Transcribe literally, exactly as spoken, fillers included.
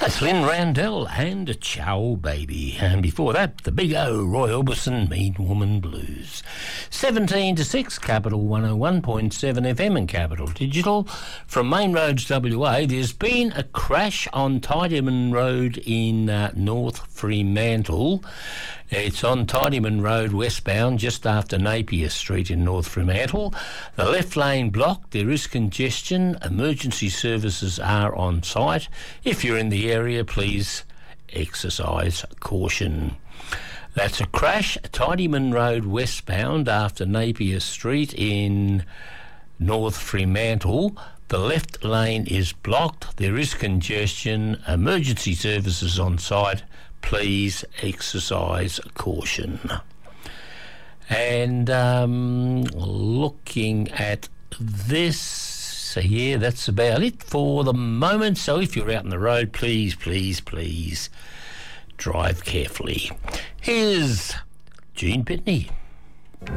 That's Lynn Randell and a Ciao Baby. And before that, the Big O, Roy Orbison, Mean Woman Blues. seventeen to six, Capital one oh one point seven F M and Capital Digital. From Main Roads W A, there's been a crash on Tidyman Road in uh, North Fremantle. It's on Tidyman Road westbound, just after Napier Street in North Fremantle. The left lane blocked. There is congestion. Emergency services are on site. If you're in the area, please exercise caution. That's a crash, Tidyman Road westbound after Napier Street in North Fremantle. The left lane is blocked. There is congestion. Emergency services on site. Please exercise caution. And um, looking at this, so yeah, that's about it for the moment. So if you're out on the road, please, please, please drive carefully. Here's Gene Pitney.